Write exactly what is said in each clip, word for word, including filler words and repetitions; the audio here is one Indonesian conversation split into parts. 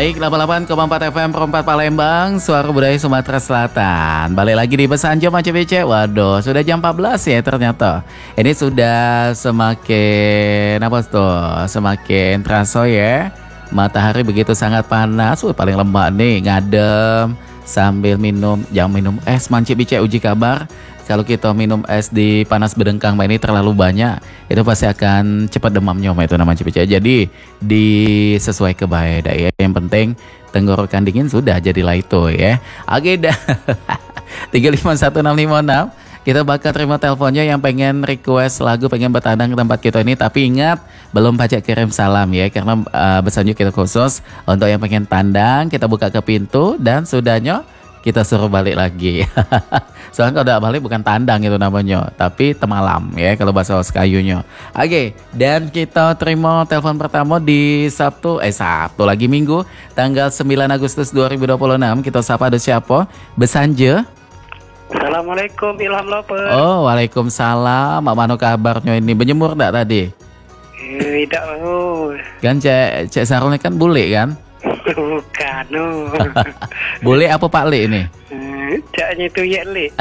Baik, delapan puluh delapan koma empat F M Perempat Palembang, Suara Budaya Sumatera Selatan. Balik lagi di Besanjo Mace B C. Waduh, sudah jam empat belas ya ternyata. Ini sudah semakin apa tuh? Semakin terasa ya. Matahari begitu sangat panas, Wih, paling lembab nih, ngadem sambil minum, jangan minum es Mace B C. Uji kabar kalau kita minum es di panas bedengkang ini terlalu banyak, itu pasti akan cepat demamnya itu namanya Mace B C. Jadi disesuai kebaik ya. Yang penting tenggorokan dingin sudah jadilah itu ya. Oke dah. tiga lima satu enam lima enam. Kita bakal terima teleponnya yang pengen request lagu, pengen bertandang ke tempat kita ini. Tapi ingat, belum pajak kirim salam ya. Karena uh, Besanjo kita khusus untuk yang pengen tandang, kita buka ke pintu dan sudahnya kita suruh balik lagi. Soalnya kalau udah balik bukan tandang itu namanya, tapi temalam ya kalau bahasa Kayunya. Oke, dan kita terima telepon pertama di Sabtu, eh Sabtu lagi Minggu, tanggal sembilan Agustus dua ribu dua puluh enam. Kita sapa ada siapa? Besanjo. Assalamualaikum, Ilham Loper. Oh, waalaikumsalam. Mak mano kabarnya ini? Berjemur enggak tadi? Eh, tidak mau. Kan Cek Cek Sarul kan bule kan? Bukan, no. Bule apa Pak Le ini? Caknya itu ya Le.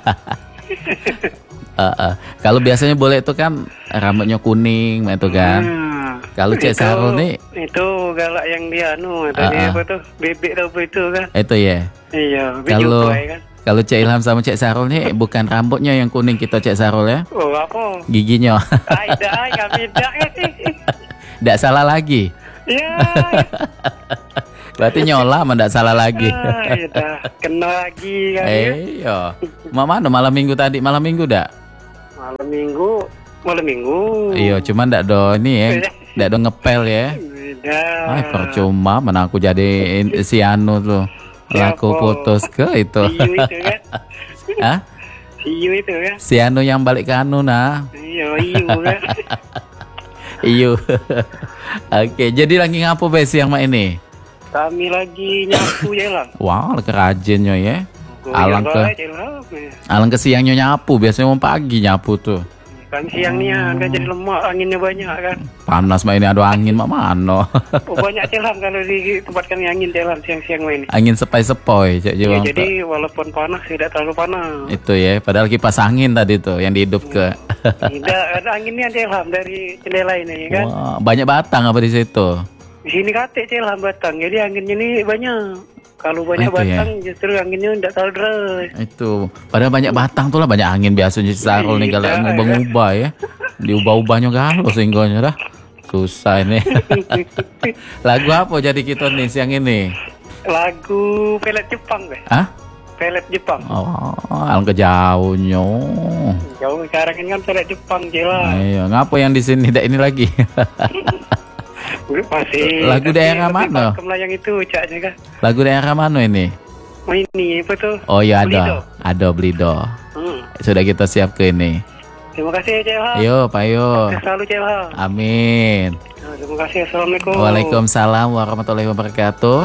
uh, uh. Kalau biasanya bule itu kan rambutnya kuning itu kan. Hmm. Kalau Cek itu, Sarul nih itu galak yang dia nu, tadi uh, uh. apa tuh? Bebek apa itu kan? Itu ya. Iya, kalau kan? Kalau Cek Ilham sama Cek Sarul nih bukan rambutnya yang kuning kita Cek Sarul ya. Oh, apa? Giginya. Ada, enggak beda. Enggak salah lagi. Ya. Berarti nyola enggak salah lagi. Ah, ya dah. Kena lagi kan. Eh, iya. Mama no malam Minggu tadi, malam Minggu dak? Malam Minggu, malam Minggu. Iya, cuman ndak do ini ya. Ndak do ngepel ya. Beda. Ay, percuma mana aku jadi si Anu tuh. Laku putus ke itu. Siu itu kan. Hah? Siu itu kan. Si Anu yang balik ke Anu nah. Iya, Iu kan. Iyo. Oke, jadi lagi ngapo be siang mak ini? Kami lagi nyapu ya lah. Wah, wow, kerajinnya ya. Oh, alang ke Alang ke siangnya nyapu, biasanya mau pagi nyapu tuh. Kan siangnya kan jadi lemak, anginnya banyak kan. Panas mah ini ada angin mak mano. Oh, banyak celam kalau di tempat kami angin celam siang-siang mah ini. Angin sepoi-sepoi cek ya, jadi walaupun panas tidak terlalu panas. Itu ya, padahal kipas angin tadi tuh yang dihidup ke. Tidak, ada anginnya celam dari jendela ini kan. Wah, banyak batang apa di situ? Di sini kate celam batang, jadi anginnya ini banyak. Kalau banyak itu batang ya? Justru anginnya tidak terlalu deras. Itu, padahal banyak batang tuh lah banyak angin biasanya Sarul nih kalau ngubah-ngubah ya. Diubah-ubahnya galau sehingga dah. Susah ini. Lagu apa jadi kita nih siang ini? Lagu pelet Jepang deh. Hah? Pelet Jepang. Oh, alang kejauhnya. Jauh sekarang ini kan pelet Jepang jelas. Iya, ngapa yang di sini tidak ini lagi? Masih. Lagu daerah mana? Kemelayang itu caknya kan. Lagu daerah mana ini? Oh ini apa tuh? Oh iya ada, Blido. ada Blido. Hmm. Sudah kita siap ke ini. Terima kasih C L H. Yo, Pak Yo. Selalu C L H. Amin. Nah, terima kasih. Assalamualaikum. Waalaikumsalam warahmatullahi wabarakatuh.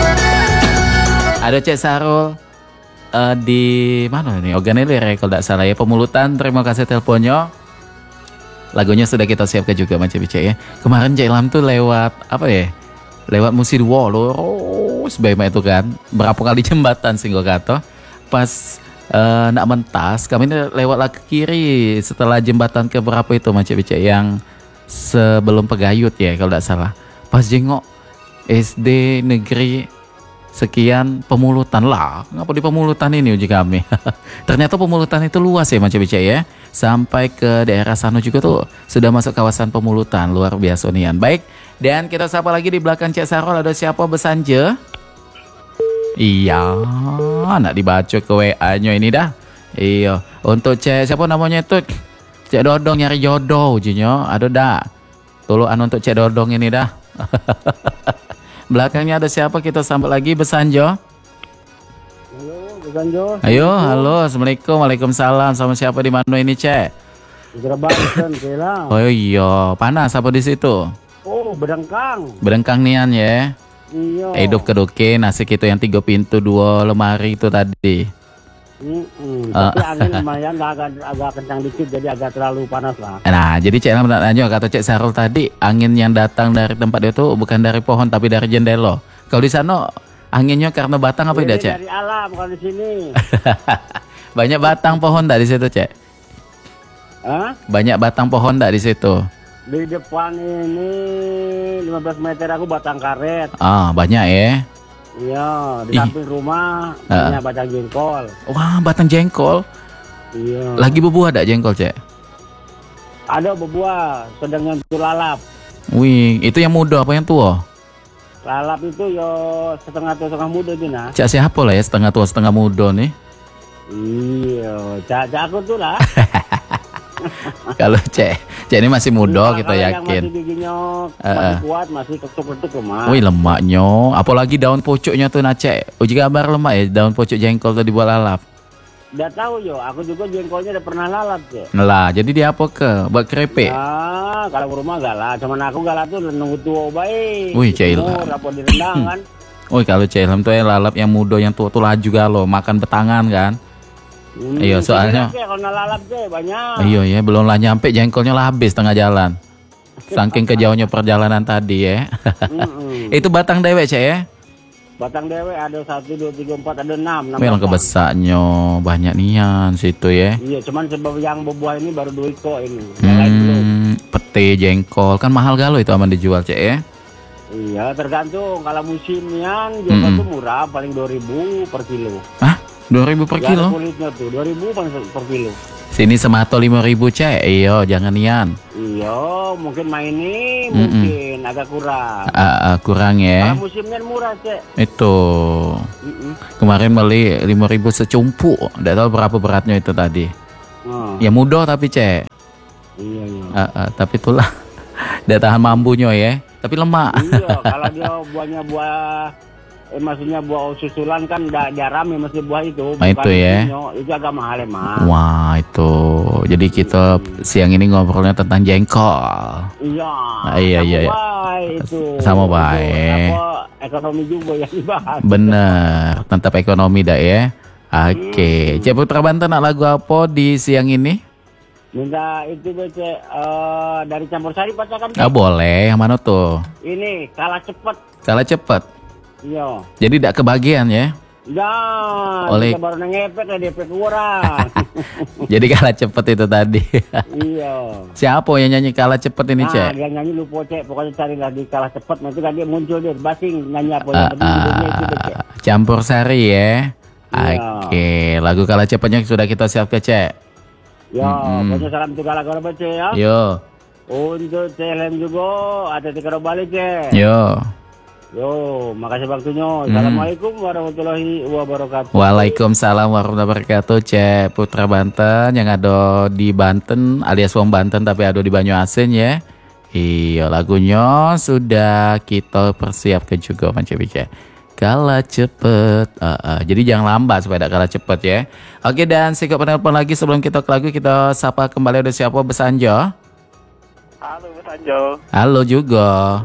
Ada Cek Sarul uh, di mana nih? Organilir ya kalau tidak salah ya. Pemulutan. Terima kasih teleponnya. Lagunya sudah kita siapkan juga Mace B C ya. Kemarin Cek Ilham tuh lewat apa ya? Lewat Musiduo loh. Oh, sebaiknya itu kan. Berapa kali jembatan singgo kata. Pas uh, nak mentas, kami ini lewatlah ke kiri setelah jembatan ke berapa itu Mace B C yang sebelum Pegayut ya kalau tidak salah. Pas jengok S D negeri sekian Pemulutan lah. Ngapa di Pemulutan ini uji kami? Ternyata Pemulutan itu luas ya Mace B C ya. Sampai ke daerah sana juga tuh sudah masuk kawasan Pemulutan. Luar biasa nian. Baik, dan kita sapa lagi di belakang Cek Sarul ada siapa Besanjo? Iya, nak dibaca ke W A-nya ini dah. Iya, untuk Cek siapa namanya itu? Cek Dodong nyari jodoh ujinya. Ada dah. Tolong untuk Cek Dodong ini dah. Belakangnya ada siapa? Kita sampai lagi Besanjo. Halo, Besanjo. Ayo, halo, assalamualaikum, waalaikumsalam. Sama siapa di mana ini Cek? Banten, Kela. Oh iya, panas apa di situ? Oh, bedengkang. Bedengkang nian ya. Iya. Hidup keduke nasi itu yang tiga pintu dua lemari itu tadi. Mm-mm. Tapi Uh. angin lumayan agak agak kencang dikit jadi agak terlalu panas lah. Nah, jadi Cek Ilham nanya kata Cek Sarul tadi angin yang datang dari tempat itu bukan dari pohon tapi dari jendela. Kalau di sana anginnya karena batang apa Ini tidak, Cek? dari alam kalau di sini. Banyak batang pohon tak di situ, Cek? Hah? Banyak batang pohon tak di situ? Di depan ini lima belas meter aku batang karet. Ah, banyak ya. Iya, di Ih. samping rumah Ah. banyak batang jengkol. Wah, batang jengkol. Iya. Lagi berbuah tak jengkol, Cek? Ada berbuah, sedang nyentuh lalap. Wih, itu yang muda apa yang tua? Lalap itu yo setengah tua setengah muda itu nah. Cak siapa lah ya setengah tua setengah muda nih? Iya, cak cak aku tuh lah. Kalau Cek, Cek ini masih muda Iya, kita kalau yakin. Yang masih giginya Eh, masih eh. kuat, masih ketuk-ketuk lemah. Wih lemaknya, apalagi daun pucuknya tuh nah Cek. Uji kabar lemak ya daun pucuk jengkol tuh dibuat lalap. Udah tahu yo, aku juga jengkolnya udah pernah lalap ya. Lah, jadi dia apa ke? Buat keripik. Nah, kalau ke rumah galak, cuman aku galak tuh nunggu tua baik. Wih, Cek. Umur, apa di rendang kan? Wih kalau Cek Ilham tuh ya lalap yang muda yang tua tuh laju galo, makan betangan kan. Hmm, Iya, soalnya- Cek, kalau lalap cek banyak. Iya ya, belum lah nyampe jengkolnya lah habis tengah jalan. Saking kejauhnya perjalanan tadi ya. Mm-mm. Itu batang dewek Cek ya. Batang dewe ada satu, dua, tiga, empat, ada enam. enam Memang batang. kebesarnya banyak nian situ ya. Iya, cuman sebab yang berbuah ini baru dua iko ini. Yang lain belum. Hmm, pete jengkol kan mahal galo itu aman dijual Cek ya. Iya, tergantung. Kalau musimnya jengkol Mm-mm. tuh murah, paling dua ribu per kilo. Hah? dua ribu per Ya, ada kilo? kulitnya tuh, dua ribu paling per kilo. Sini semato lima ribu Cek. Iyo, jangan nian. Iya, mungkin main ini Mm-mm. mungkin agak kurang. Ah, ah, kurang ya. Kalau musimnya murah, Cek. Itu Mm-mm. kemarin beli lima ribu secumpu. Tidak tahu berapa beratnya itu tadi. Oh, Ya mudah tapi Cek. iya, iya. Ah, ah, tapi itulah. Dia tahan mambunya ya. Tapi lemak. Iya, kalau dia buahnya buah eh maksudnya buah susulan kan da, jarang ya masih buah itu. Nah, itu ya. Pinyo, itu agak mahal emang. Wah itu. Jadi kita siang ini ngobrolnya tentang jengkol. Iya. Ah, iya, sama iya, iya. baik itu. Sama Itu, baik. apa, ekonomi juga yang dibahas. Bener. Tetap ekonomi dah ya. Oke. Cek Putra Banten nak lagu apa di siang ini? Minta itu Bece eh dari campur sari pacakan. Ah boleh. Yang mana tuh? Ini kalah cepet. Kalah cepet. Iya. Jadi tidak kebagian ya. Jangan. Oleh- Kita baru ngepet ya D P kurang. Jadi kalah cepet itu tadi. Iya. Siapa yang nyanyi kalah cepet ini Nah, Cek? dia nyanyi lupa Cek, pokoknya cari lagi kalah cepet, nanti kan dia muncul dia basing nyanyi apa Ah, yang penting judulnya itu ah, Cek. campur sari ya. Iya. Oke, lagu kalah cepetnya sudah kita siapkan Cek. Ya, Mm-mm. pokoknya salam untuk kalah kalah Cek ya. Yo, Untuk C L M juga ada tiga balik Cek. yo. Yo, makasih waktunya. Mm. Assalamualaikum warahmatullahi wabarakatuh. Waalaikumsalam warahmatullahi wabarakatuh Cek Putra Banten yang ada di Banten alias Wong Banten tapi ada di Banyuasin ya. Iya lagunya sudah kita persiapkan juga Mas Cek. Kalah cepet. Ah, ah. Jadi jangan lambat supaya tidak kalah cepet ya. Oke dan sikap penelpon lagi sebelum kita ke lagu kita sapa kembali ada siapa Besanjo. Halo Mas Anjo. Halo juga.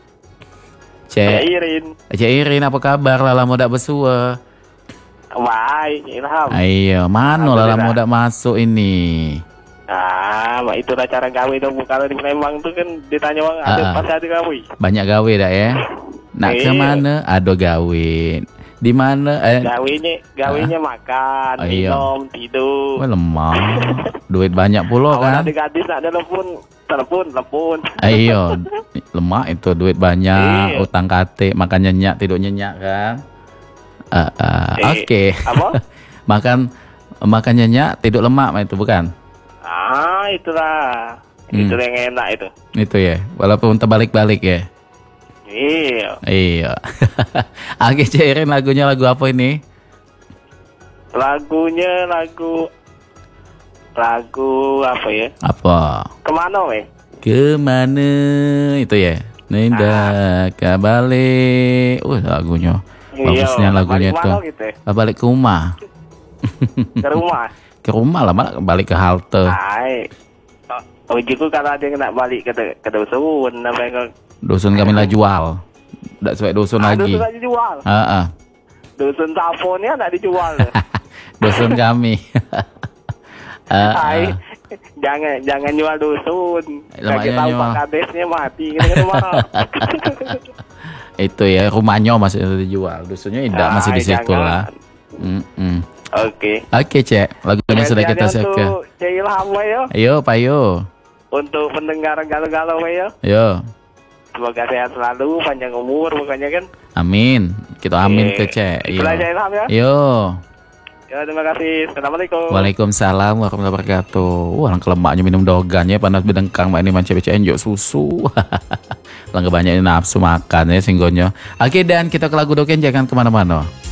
Saya Cek. Irin. Cek Irin apa kabar lala muda besua? Baik, Ilham. Ayo, mana lala Alhamdulillah. muda masuk ini? Ah, mak itu lah cara gawe itu kalau di Palembang tuh kan ditanya orang ada Ah, ah. pasti ada gawe. Banyak gawe dah ya. Nak ke Iya. mana? Ada gawe. Di mana? Eh, Gawenya, gawenya makan, Oh, iya. minum, tidur. wah, lemah. Duit banyak pula Kalau kan? ada gadis nak ada telepon, telepon, telepon. Ayo, lemak itu duit banyak, Iya. utang kate, makan nyenyak, tidur nyenyak kan? Ah, ah, Eh, Oke. apa? makan makan nyenyak, tidur lemak mah itu bukan? Ah, itulah. Hmm. Itu yang enak itu. Itu ya, walaupun terbalik-balik ya. Iya. Iya. Oke, cairin lagunya lagu apa ini? Lagunya lagu lagu apa ya? Apa? Kemana weh? Kemana itu ya? Ninda kabale. Uh lagunya. Bagusnya lagunya balik tuh. mana gitu ya? Ah, balik ke rumah. Ke rumah. Ke rumah lah, malah balik ke halte. Hai. Oh, jiku kalau ada yang nak balik ke ke dusun, sampai ke Dusun kami lah jual. Tidak sesuai dusun Ah, lagi. dusun lagi dijual. Ah, ah. Dusun teleponnya nak dijual. Dusun kami. Ah, Hai. ah. Jangan jangan jual dusun. Lumayan Kaki tahu jual. Pak Kadesnya mati gitu kan marah. itu ya rumahnya masih dijual, dusunnya tidak masih di situ jangan. lah. Mm-mm. Oke. Oke cek, lagunya sudah kita Gantiannya siapkan. untuk Cek Ilham we, yo. Ayo Pak Yo, Untuk pendengar galau-galau we, yo. yo, Semoga sehat selalu, panjang umur pokoknya kan. amin, kita amin Oke. ke cek. Yo, Itulah Cek Ilham ya. yo. Ya, terima kasih. Assalamualaikum. Waalaikumsalam warahmatullahi wabarakatuh. Wah, langkah lemaknya minum dogan ya, panas bedengkang mak ini manca becek enjok susu. Langkah banyak nafsu makan ya singgonya. Oke, dan kita ke lagu doken jangan kemana-mana.